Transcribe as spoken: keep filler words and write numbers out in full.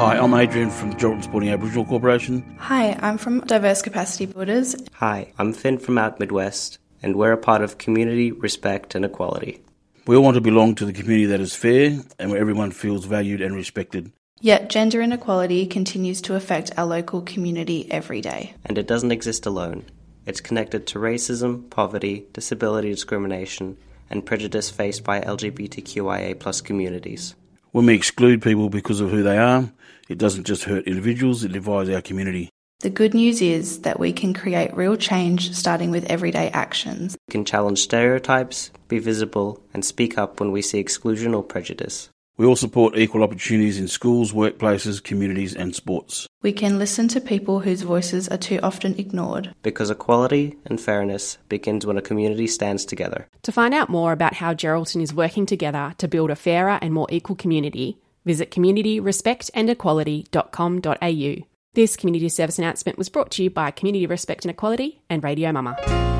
Hi, I'm Adrian from the Geraldton Sporting Aboriginal Corporation. Hi, I'm from Diverse Capacity Builders. Hi, I'm Finn from Out Midwest, and we're a part of Community, Respect and Equality. We all want to belong to the community that is fair and where everyone feels valued and respected. Yet gender inequality continues to affect our local community every day. And it doesn't exist alone. It's connected to racism, poverty, disability discrimination, and prejudice faced by L G B T Q I A plus communities. When we exclude people because of who they are, it doesn't just hurt individuals, it divides our community. The good news is that we can create real change starting with everyday actions. We can challenge stereotypes, be visible, and speak up when we see exclusion or prejudice. We all support equal opportunities in schools, workplaces, communities and sports. We can listen to people whose voices are too often ignored. Because equality and fairness begins when a community stands together. To find out more about how Geraldton is working together to build a fairer and more equal community, visit community respect and equality dot com dot a u. This community service announcement was brought to you by Community Respect and Equality and Radio Mama.